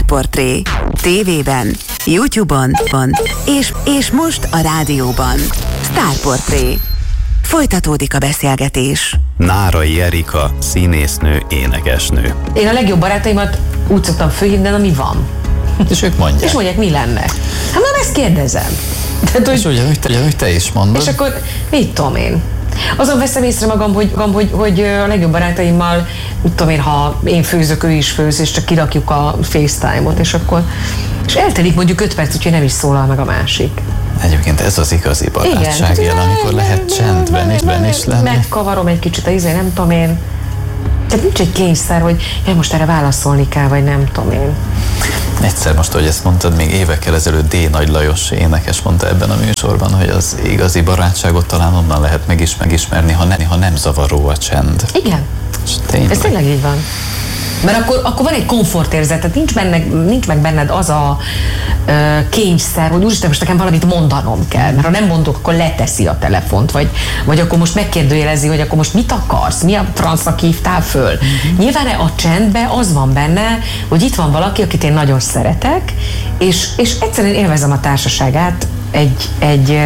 Sztárportré. TV-ben, YouTube-on és most a rádióban. Sztárportré. Folytatódik a beszélgetés. Nárai Erika, színésznő, énekesnő. Én a legjobb barátaimat úgy szoktam fölhívni, ami van. És ők mondják. És mondják, mi lenne. Hát már ezt kérdezem. Tehát, és hogy te is mondod. És akkor mit tudom én. Azon veszem észre magam, hogy a legjobb barátaimmal, mit tudom én, ha én főzök, ő is főz, és csak kirakjuk a FaceTime-ot, és eltelik mondjuk 5 perc, úgyhogy nem is szólal meg a másik. Egyébként ez az igazi barátság jel, amikor lehet csendben is lenni. Megkavarom egy kicsit nem tudom én. Tehát nincs egy kényszer, hogy most erre válaszolni kell, vagy nem tudom én. Egyszer most, hogy ezt mondtad, még évekkel ezelőtt D. Nagy Lajos énekes mondta ebben a műsorban, hogy az igazi barátságot talán onnan lehet megismerni, ha nem zavaró a csend. Igen. Ez tényleg így van. Mert akkor van egy komfortérzet, tehát nincs meg benned az a kényszer, hogy úristen, most nekem valamit mondanom kell, mert ha nem mondok, akkor leteszi a telefont, vagy akkor most megkérdőjelezi, hogy akkor most mit akarsz, mi a francnak hívtál föl. Nyilván a csendben az van benne, hogy itt van valaki, akit én nagyon szeretek, és egyszerűen élvezem a társaságát egy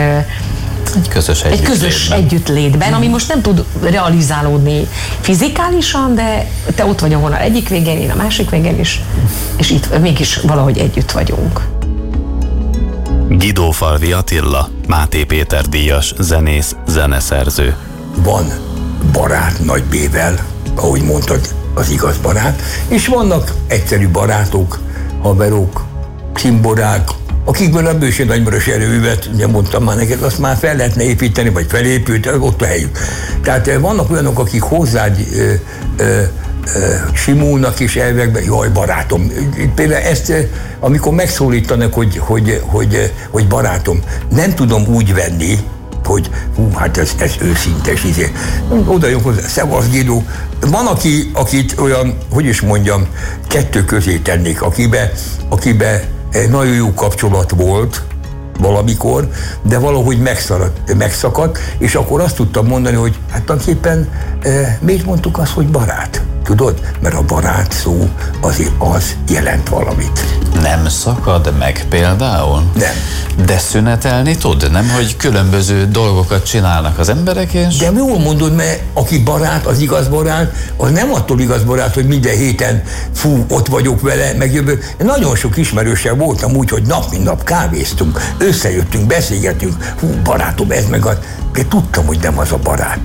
közös együttlétben, ami most nem tud realizálódni fizikálisan, de te ott vagy a vonal egyik végén, én a másik végén is, és itt mégis valahogy együtt vagyunk. Guidófalvi Attila, Máté Péter díjas zenész, zeneszerző. Van barát nagy B-vel, ahogy mondtad, az igaz barát, és vannak egyszerű barátok, haverok, cimborák, akikből a bőség nagymaros erővet, ugye mondtam már neked, azt már fel lehetne építeni, vagy felépült, ott a helyük. Tehát vannak olyanok, akik hozzád simulnak és elvekben, jaj, barátom. Például ezt, amikor megszólítanak, hogy barátom, nem tudom úgy venni, hogy hát ez őszintes, oda jön hozzá, szevasz Guido. Van, akit olyan, hogy is mondjam, kettő közé tennék, akibe nagyon jó kapcsolat volt valamikor, de valahogy megszakadt, és akkor azt tudtam mondani, hogy hát tulajdonképpen miért mondtuk azt, hogy barát? Tudod? Mert a barát szó azért az jelent valamit. Nem szakad meg például? Nem. De szünetelni tud? Nem, hogy különböző dolgokat csinálnak az emberek, és... De jól mondod, mert aki barát, az igaz barát, az nem attól igaz barát, hogy minden héten ott vagyok vele, megjövök. Nagyon sok ismerőssel voltam úgy, hogy nap mint nap kávéztunk, összejöttünk, beszélgettünk, barátom, ez meg az. De tudtam, hogy nem az a barát.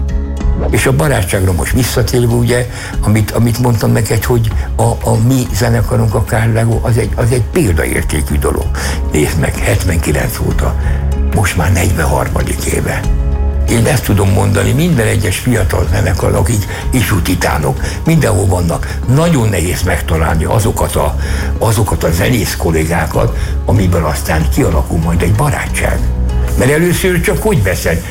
És a barátságra most visszatérve, ugye, amit mondtam neked, hogy a mi zenekarunk, a Kárlágó, az egy példaértékű dolog. Nézd meg, 79 óta, most már 43. éve. Én ezt tudom mondani, minden egyes fiatal zenekar, akik ifjú titánok, mindenhol vannak. Nagyon nehéz megtalálni azokat a zenész kollégákat, amiből aztán kialakul majd egy barátság. Mert először csak hogy beszél?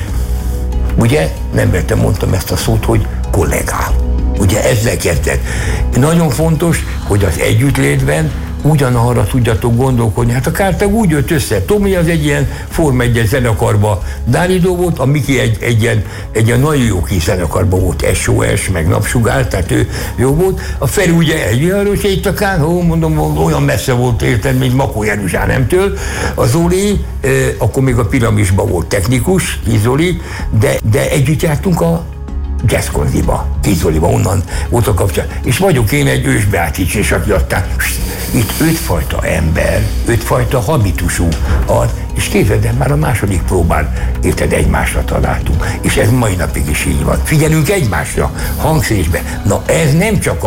Ugye, nem vettem, mondtam ezt a szót, hogy kollégám. Ugye ezzel kezdett. Nagyon fontos, hogy az együttlétben ugyanarra tudjatok gondolkodni. Hát a Kártág úgy jött össze. Tomi az egy ilyen Forma 1-es zenekarba Dáridó volt, a Miki egy ilyen nagyon jó kis zenekarba volt, SOS, meg Napsugár, tehát ő jó volt. A Feri ugye egy olyan sétakán, mondom, olyan messze volt, érted, mint Makó Jeruzsálemtől. A Zoli, akkor még a Piramisban volt technikus, Zoli, de együtt jártunk a Jazzkonziba, Kizoliba, onnan volt a kapcsolat. És vagyok én egy ősbeátics, és aki aztán itt 5 fajta ember, 5 fajta habitusú ad, és képzeld, már a második próbán, érted, egymásra találtunk. És ez mai napig is így van. Figyelünk egymásra, hangszerésbe. Na ez nem csak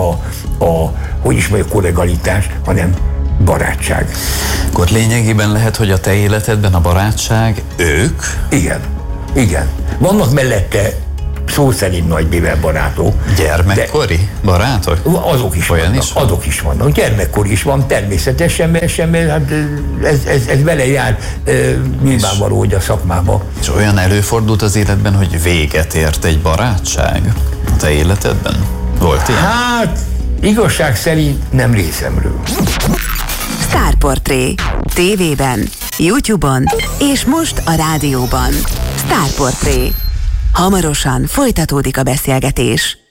hogy is mondjuk, kollegalitás, hanem barátság. Akkor lényegében lehet, hogy a te életedben a barátság ők? Igen. Vannak mellette szó szerint nagy B-vel barátok. Gyermekkori barátok? Azok is vannak. Gyermekkori is van, természetesen, mert hát ez vele jár nyilvánvaló, hogy a szakmába. És olyan előfordult az életben, hogy véget ért egy barátság a te életedben? Volt ilyen? Hát, igazság szerint nem részemről. Sztárportré. TV-ben, YouTube-on és most a rádióban. Sztárportré. Hamarosan folytatódik a beszélgetés.